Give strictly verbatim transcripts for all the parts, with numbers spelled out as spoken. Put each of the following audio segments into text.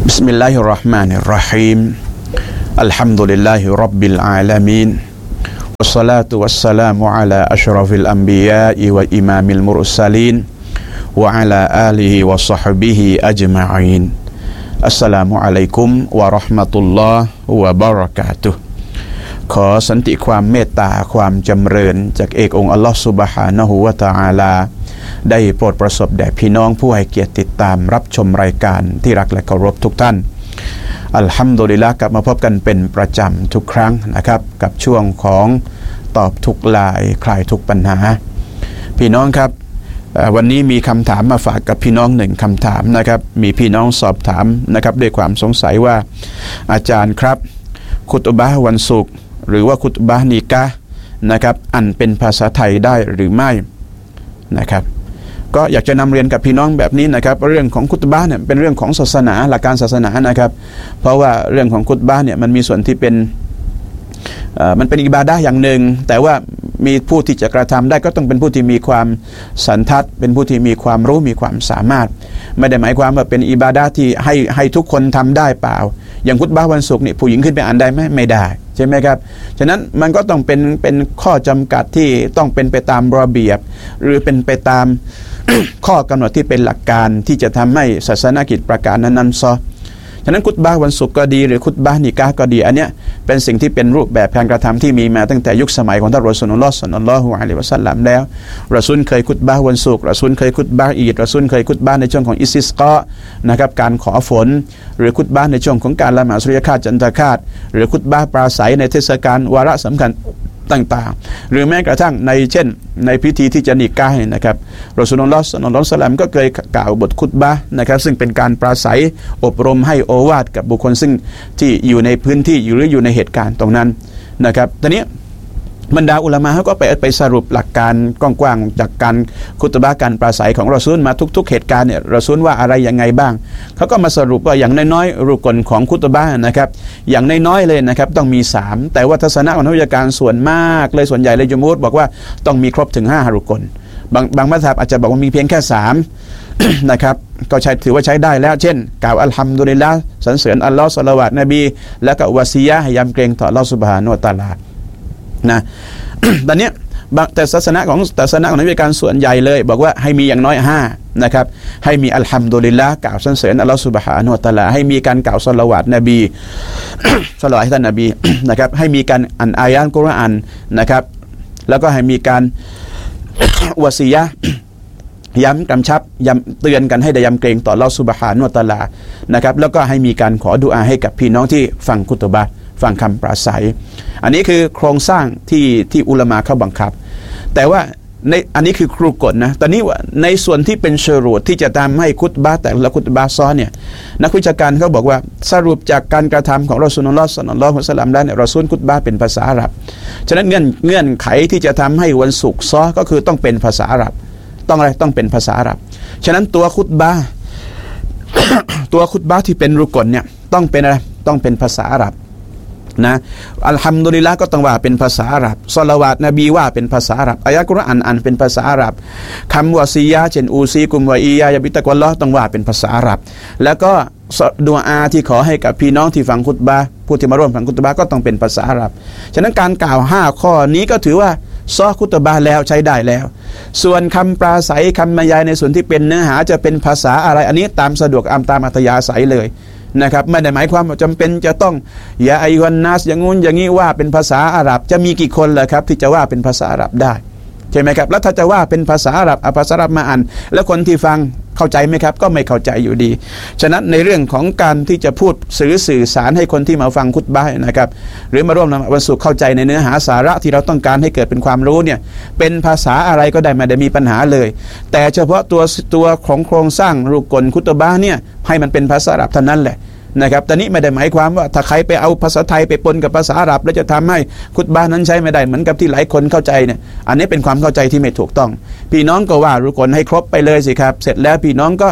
بسم الله الرحمن الرحيم الحمد لله رب العالمين والصلاة والسلام على أشرف الأنبياء وإمام المرسلين وعلى آله وصحبه أجمعين السلام عليكم ورحمة الله وبركاتهขอสันติความเมตตาความจำเริญจากเอกองค์อัลลอฮฺซุบฮานะฮูวะตะอาลาได้โปรดประสบแด่พี่น้องผู้ให้เกียรติติดตามรับชมรายการที่รักและเคารพทุกท่านอัลฮัมดุลิลละห์กลับมาพบกันเป็นประจำทุกครั้งนะครับกับช่วงของตอบทุกลายคลายทุกปัญหาพี่น้องครับวันนี้มีคำถามมาฝากกับพี่น้องหนึ่งคำถามนะครับมีพี่น้องสอบถามนะครับด้วยความสงสัยว่าอาจารย์ครับคุตบะห์วันศุกร์หรือว่าคุตบะห์นิกะห์นะครับอันเป็นภาษาไทยได้หรือไม่นะครับก็อยากจะนำเรียนกับพี่น้องแบบนี้นะครับเรื่องของคุตบะห์เนี่ยเป็นเรื่องของศาสนาหลักการศาสนานะครับเพราะว่าเรื่องของคุตบะห์เนี่ยมันมีส่วนที่เป็นมันเป็นอิบาดะห์อย่างหนึ่งแต่ว่ามีผู้ที่จะกระทำได้ก็ต้องเป็นผู้ที่มีความสันทัดเป็นผู้ที่มีความรู้มีความสามารถไม่ได้หมายความว่าเป็นอิบาดะห์ที่ให้ให้ทุกคนทำได้เปล่าอย่างคุตบะห์วันศุกร์นี่ผู้หญิงขึ้นไปอ่านได้ไหมไม่ได้ใช่ไหมครับฉะนั้นมันก็ต้องเป็นเป็นข้อจำกัดที่ต้องเป็นไปตามระเบียบหรือเป็นไปตาม ข้อกำหนดที่เป็นหลักการที่จะทำให้ศาสนกิจประการนั้นๆซอฉะนั้นคุตบะห์วันศุกร์ก็ดีหรือคุตบะห์นิกะห์ก็ดีอันเนี้ยเป็นสิ่งที่เป็นรูปแบบการกระทำที่มีมาตั้งแต่ยุคสมัยของท่านรอซูลุลลอฮ์ ศ็อลลัลลอฮุอะลัยฮิวะซัลลัมแล้วรอซูลเคยคุตบะห์วันศุกร์รอซูลเคยคุตบะห์อีดรอซูลเคยคุตบะห์ในช่วงของอิสติสกอนะครับการขอฝนหรือคุตบะห์ในช่วงของการละหมาดสุริยคราสจันทคราสหรือคุตบะห์ปราศัยในเทศกาลวาระสำคัญต่างๆหรือแม้กระทั่งในเช่นในพิธีที่จะนิกะห์นะครับรอซูลุลลอฮ์ ศ็อลลัลลอฮุอะลัยฮิวะซัลลัมก็เคยกล่าวบทคุตบะห์นะครับซึ่งเป็นการปราศัยอบรมให้โอวาทกับบุคคลซึ่งที่อยู่ในพื้นที่หรืออยู่ในเหตุการณ์ตรงนั้นนะครับตอนนี้บรรดาอุลามะเขาก็ไปไปสรุปหลักการกว้างๆจากการคุตบะห์การปราศัยของรอซูลมาทุกๆเหตุการณ์เนี่ยรอซูลว่าอะไรยังไงบ้างเขาก็มาสรุปว่าอย่างน้อยๆรุกลของคุตบะห์นะครับอย่างน้อยๆเลยนะครับต้องมีสามแต่ว่าทัศนะของนักวิชาการส่วนมากเลยส่วนใหญ่เลยจุมฮูรบอกว่าต้องมีครบถึงห้ารุกลบางบางมัซฮับอาจจะบอกว่ามีเพียงแค่สาม นะครับก็ใช้ถือว่าใช้ได้แล้วเช่นกล่าวอัลฮัมดุลิลละห์สรรเสริญอัลลอฮ์ศอลาวาตนบีแล้วก็วะซียะห์ให้ยำเกรงต่ออัลลอฮ์ซุบฮานะฮูวะตะอาลานะ ตอนนี้แต่ศาสนาของศาสนาของนักวิชาการส่วนใหญ่เลยบอกว่าให้มีอย่างน้อยห้านะครับให้มีอัลฮัมดุลิลละห์กล่าวสรรเสริญอัลลอฮ์ซุบฮานะฮูวะตะอาลาให้มีการกล่าวศอลาวาตนบี ศอลาวาตให้ท่านนบี นะครับให้มีการอ่านอายะห์กุรอานนะครับแล้วก็ให้มีการ วะซียะห์ย้ำกำชับย้ำเตือนกันให้ได้ยำเกรงต่ออัลเลาะห์ซุบฮานะฮูวะตะอาลานะครับแล้วก็ให้มีการขอดุอาให้กับพี่น้องที่ฟังคุตบะห์ฟังคำปราศัยอันนี้คือโครงสร้างที่ที่อุลามะเขาบังคับแต่ว่าในอันนี้คือครูกฎนะตอนนี้ว่าในส่วนที่เป็นชรูตที่จะทำให้คุตบะห์แต่ละคุตบะห์ซ้อนเนี่ยนักวิชาการเขาบอกว่าสรุปจากการกระทำของรอซูลุลลอฮ์ ศ็อลลัลลอฮุอะลัยฮิวะซัลลัมแล้วเนี่ยรอซูลคุตบะห์เป็นภาษาอาหรับฉะนั้นเงื่อนเงื่อนไขที่จะทำให้วันศุกร์ซ้อก็คือต้องเป็นภาษาอาหรับต้องอะไรต้องเป็นภาษาอาหรับฉะนั้นตัวคุตบะห์ ตัวคุตบะห์ที่เป็นรุกลเนี่ยต้องเป็นอะไรต้องเป็นภาษาอาหรับนะอัลฮัมดุลิลละห์ก็ต้องว่าเป็นภาษาอาหรับศอลาวาตนบีว่าเป็นภาษาอาหรับอายะห์กุรอานอ่านเป็นภาษาอาหรับคำวะซียะห์เช่นอูซีกุมวะอียะยะบิตักวัลลอฮ์ต้องว่าเป็นภาษาอาหรับแล้วก็ดุอาที่ขอให้กับพี่น้องที่ฟังคุตบะห์ผู้ที่มาร่วมฟังคุตบะห์ก็ต้องเป็นภาษาอาหรับฉะนั้นการกล่าวห้าข้อนี้ก็ถือว่าซอคุตบะห์แล้วใช้ได้แล้วส่วนคำปราศัยคำบรรยายในส่วนที่เป็นเนื้อหาจะเป็นภาษาอะไรอันนี้ตามสะดวกอามตามอัธยาศัยเลยนะครับไม่ได้หมายความว่าจำเป็นจะต้องอย่าอายุนนัสอย่างงู้นอย่างนี้ว่าเป็นภาษาอาหรับจะมีกี่คนล่ะครับที่จะว่าเป็นภาษาอาหรับได้ใช่ไหมครับแล้วถ้าจะว่าเป็นภาษาอาหรับเอาภาษาอาหรับมาอ่านแล้วคนที่ฟังเข้าใจไหมครับก็ไม่เข้าใจอยู่ดีฉะนั้นในเรื่องของการที่จะพูดสื่อสื่อสารให้คนที่มาฟังคุตบะห์นะครับหรือมาร่วมวันศุกร์เข้าใจในเนื้อหาสาระที่เราต้องการให้เกิดเป็นความรู้เนี่ยเป็นภาษาอะไรก็ได้ไม่ได้มีปัญหาเลยแต่เฉพาะตัวตัวของโครงสร้างรุกลคุตบะห์เนี่ยให้มันเป็นภาษาอาหรับเท่านั้นแหละนะครับแต่นี้ไม่ได้หมายความว่าถ้าใครไปเอาภาษาไทยไปปนกับภาษาอาหรับแล้วจะทำให้คุตบะห์นั้นใช้ไม่ได้เหมือนกับที่หลายคนเข้าใจเนี่ยอันนี้เป็นความเข้าใจที่ไม่ถูกต้องพี่น้องก็ว่ารุกลให้ครบไปเลยสิครับเสร็จแล้วพี่น้องก็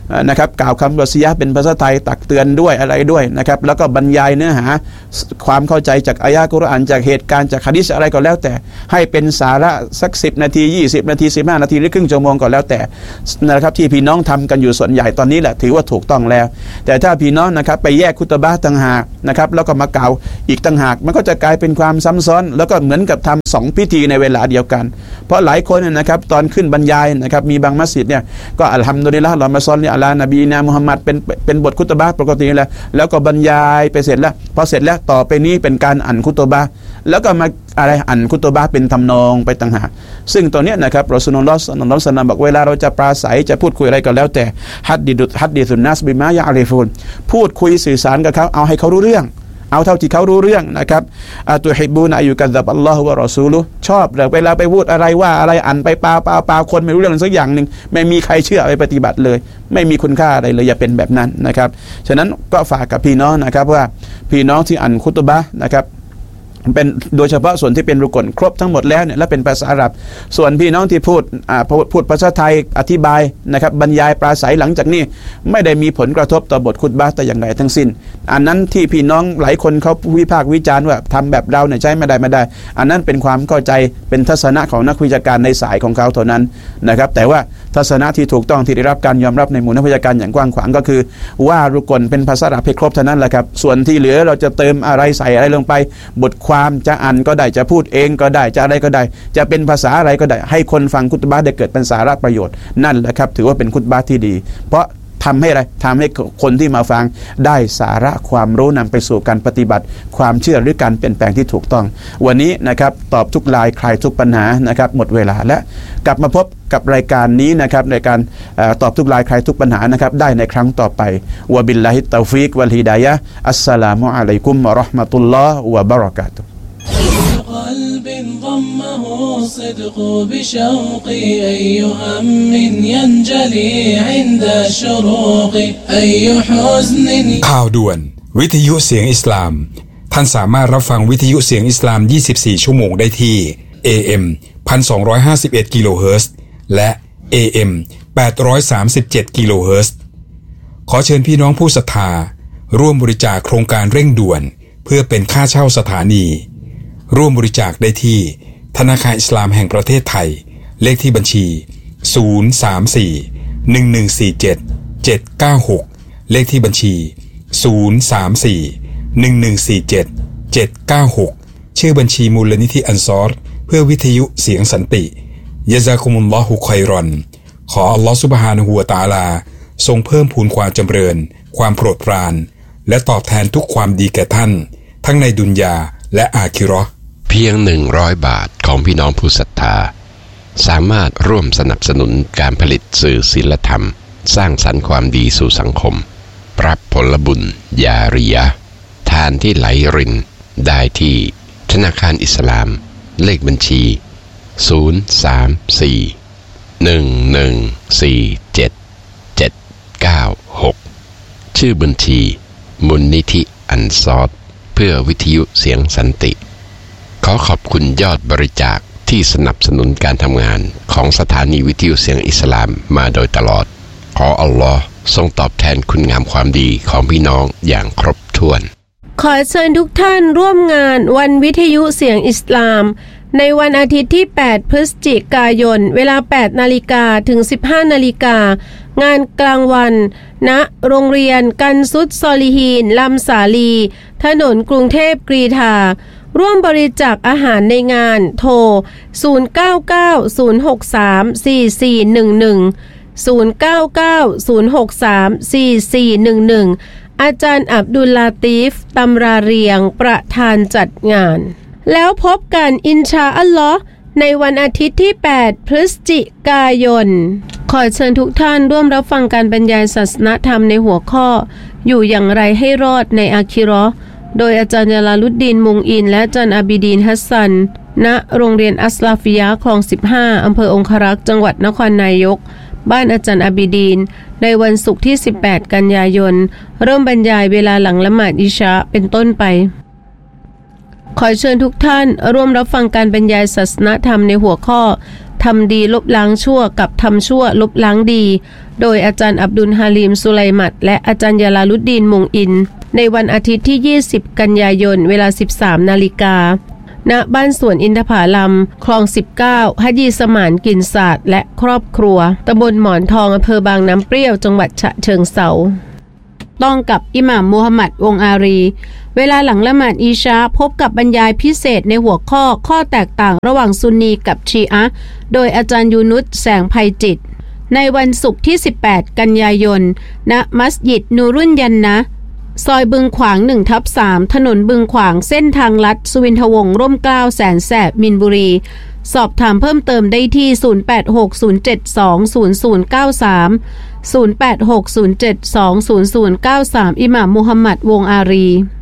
นะครับกล่าวคำวะซียะห์เป็นภาษาไทยตักเตือนด้วยอะไรด้วยนะครับแล้วก็บรรยายเนื้อหาความเข้าใจจากอายะห์กุรอานจากเหตุการณ์จากหะดีษอะไรก็แล้วแต่ให้เป็นสาระสักสิบนาทียี่สิบนาทีสิบห้านาทีหรือครึ่งชั่วโมงก็แล้วแต่นะครับที่พี่น้องทำกันอยู่ส่วนใหญ่ตอนนี้แหละถือว่าถูกต้องแล้วแต่ถ้าพี่น้องนะครับไปแยกคุตบะห์ต่างหากนะครับแล้วก็มากล่าวอีกต่างหากมันก็จะกลายเป็นความซ้ำซ้อนแล้วก็เหมือนกับทำสองพิธีในเวลาเดียวกันเพราะหลายคนนะครับตอนขึ้นบรรยายนะครับมีบางมัสยิดเนี่ยก็อัลฮัมดุลิลละห์เรามาซอลลิอะลานบีนามุฮัมมัดเป็นเป็นบทคุตบะห์ปกติแล้วแล้วก็บรรยายไปเสร็จแล้วพอเสร็จแล้วต่อไปนี้เป็นการอ่านคุตบะห์แล้วก็มาอะไรอ่านคุตบะห์เป็นทำนองไปต่างหากซึ่งตัวเนี้ยนะครับรอซูลุลลอฮ์ศ็อลลัลลอฮุอะลัยฮิวะซัลลัมบอกเวลาเราจะปราศัยจะพูดคุยอะไรก็แล้วแต่ฮัดดิดุฮัดดิซุนนัสบิมายะอริฟูนพูดคุยสื่อสารกับเขาเอาให้เขารู้เรื่องเอาเท่าที่เขารู้เรื่องนะครับอะตุฮิบบูนอายุกัซซับอัลลอฮุวะรอซูลุชอบเลยเวลาไปพูดอะไรว่าอะไรอ่านไปเปล่าเปล่าเปล่าคนไม่รู้เรื่องสักอย่างนึงไม่มีใครเชื่อไปปฏิบัติเลยไม่มีคุณค่าอะไรเลยอย่าเป็นแบบนั้นนะครับฉะนั้นก็ฝากกับพี่น้องนะครับว่าพี่น้องที่อ่านคุตบะห์นะครับเป็นโดยเฉพาะส่วนที่เป็นรุกนครบทั้งหมดแล้วเนี่ยและเป็นภาษาอาหรับส่วนพี่น้องที่พูดอ่าพูดภาษาไทยอธิบายนะครับบรรยายปราศัยหลังจากนี้ไม่ได้มีผลกระทบต่อบทคุตบะห์แต่อย่างใดทั้งสิ้นอันนั้นที่พี่น้องหลายคนเขาวิพากษ์วิจารณ์ว่าทำแบบเราเนี่ยใช้ไม่ได้ไม่ได้อันนั้นเป็นความเข้าใจเป็นทัศนะของนักวิชาการในสายของเขาเท่านั้นนะครับแต่ว่าทัศนะที่ถูกต้องที่ได้รับการยอมรับในหมู่นักวิชาการอย่างกว้างขวางก็คือว่ารุกนเป็นภาษาอาหรับให้ครบเท่านั้นแหละครับส่วนที่เหลือเราจะเติมอะไรใส่อะไรลงไปบทความจะอ่านก็ได้จะพูดเองก็ได้จะอะไรก็ได้จะเป็นภาษาอะไรก็ได้ให้คนฟังคุตบะห์ได้เกิดเป็นสาระประโยชน์นั่นแหละครับถือว่าเป็นคุตบะห์ที่ดีเพราะทำให้อะไรทำให้คนที่มาฟังได้สาระความรู้นำไปสู่การปฏิบัติความเชื่อหรือการเปลี่ยนแปลงที่ถูกต้องวันนี้นะครับตอบทุกลายคลายทุกปัญหานะครับหมดเวลาและกลับมาพบกับรายการนี้นะครับในการตอบทุกลายคลายทุกปัญหานะครับได้ในครั้งต่อไปวะบิลลาฮิตตอฟิกวัลฮิดายะฮ์อัสสลามุอะลัยกุมวะเราะห์มะตุลลอฮ์วะบะเราะกาตุฮ์ قلب ضمه الصدق بشوقي أي هم ينجلي عند الشروق أي حزن ข่าวด่วนวิทยุเสียงอิสลามท่านสามารถรับฟังวิทยุเสียงอิสลามยี่สิบสี่ชั่วโมงได้ที่ เอ เอ็ม หนึ่งพันสองร้อยห้าสิบเอ็ด กิโลเฮิรตซ์และ เอ เอ็ม แปดร้อยสามสิบเจ็ด กิโลเฮิรตซ์ขอเชิญพี่น้องผู้ศรัทธาร่วมบริจาคโครงการเร่งด่วนเพื่อเป็นค่าเช่าสถานีร่วมบริจาคได้ที่ธนาคารอิสลามแห่งประเทศไทยเลขที่บัญชีศูนย์ สาม สี่ หนึ่ง หนึ่ง สี่ เจ็ด เจ็ด เก้า หกเลขที่บัญชีศูนย์ สาม สี่ หนึ่ง หนึ่ง สี่ เจ็ด เจ็ด เก้า หกชื่อบัญชีมูลนิธิอันซอรเพื่อวิทยุเสียงสันติยะซากุมุลลอฮุค็อยรอนขออัลลอฮฺซุบฮานะฮูวะตะอาลาทรงเพิ่มพูนความจำเริญความโปรดปรานและตอบแทนทุกความดีแก่ท่านทั้งในดุนยาและอาคิเราะห์เพียงหนึ่งร้อยบาทของพี่น้องผู้ศรัทธาสามารถร่วมสนับสนุนการผลิตสื่อศีลธรรมสร้างสรรค์ความดีสู่สังคมรับผลบุญญาริยะห์ทานที่ไหลรินได้ที่ธนาคารอิสลามเลขบัญชีศูนย์ สาม สี่ หนึ่ง หนึ่ง สี่ เจ็ด เจ็ด เก้า หกชื่อบัญชีมูลนิธิอันซอรเพื่อวิทยุเสียงสันติขอขอบคุณยอดบริจาคที่สนับสนุนการทำงานของสถานีวิทยุเสียงอิสลามมาโดยตลอดขออัลลอฮ์ทรงตอบแทนคุณงามความดีของพี่น้องอย่างครบถ้วนขอเชิญทุกท่านร่วมงานวันวิทยุเสียงอิสลามในวันอาทิตย์ที่แปดพฤศจิกายนเวลา แปดนาฬิกา ถึง สิบห้านาฬิกางานกลางวันณโรงเรียนกันซุดซอลิฮีนลำสาลีถนนกรุงเทพกรีฑาร่วมบริจาคอาหารในงานโทรศูนย์ เก้า เก้า ศูนย์ หก สาม สี่ สี่ หนึ่ง หนึ่ง ศูนย์ เก้า เก้า ศูนย์ หก สาม สี่ สี่ หนึ่ง หนึ่งอาจารย์อับดุลลาตีฟตำราเรียงประธานจัดงานแล้วพบกันอินชาอัลลอฮ์ในวันอาทิตย์ที่แปดพฤศจิกายนขอเชิญทุกท่านร่วมรับฟังการบรรยายศาสนธรรมในหัวข้ออยู่อย่างไรให้รอดในอาคิเราะห์โดยอาจารย์ยาลาลุดดีนมุงอินและอาจารย์อาบิดีนฮัสซันณโรงเรียนอัสลาฟิยะห์คลองสิบห้าอำเภอองครักษ์จังหวัดนครนายกบ้านอาจารย์อาบิดีนในวันศุกร์ที่สิบแปดกันยายนเริ่มบรรยายเวลาหลังละหมาดอิชาเป็นต้นไปขอเชิญทุกท่านร่วมรับฟังการบรรยายศาสนธรรมในหัวข้อทำดีลบล้างชั่วกับทำชั่วลบล้างดีโดยอาจารย์อับดุลฮาลีมสุไลมัดและอาจารย์ยาลาลุดดีนมุงอินในวันอาทิตย์ที่ยี่สิบกันยายนเวลา สิบสามนาฬิกาณบ้านสวนอินทผลัมคลองสิบเก้าฮัจญีสมานกินศาสตร์และครอบครัวตำบลหมอนทองอำเภอบางน้ำเปรี้ยวจังหวัดฉะเชิงเทราต้องกับอิหม่ามมูฮัมหมัดวงอารีเวลาหลังละหมาดอีชาพบกับบรรยายพิเศษในหัวข้อข้อแตกต่างระหว่างซุนนีกับชีอะห์โดยอาจารย์ยูนุสแสงไพจิตในวันศุกร์ที่สิบแปดกันยายนณมัสยิดนูรุนยันนะซอยบึงขวาง หนึ่งทับสาม ถนนบึงขวางเส้นทางลัดสุวินทวงศ์ร่มเกล้าแสนแสบมินบุรีสอบถามเพิ่มเติมได้ที่ศูนย์ แปด หก ศูนย์ เจ็ด สอง ศูนย์ ศูนย์ เก้า สาม ศูนย์ แปด หก ศูนย์ เจ็ด สอง ศูนย์ ศูนย์ เก้า สามอิหม่ามมูฮัมหมัดวงอารี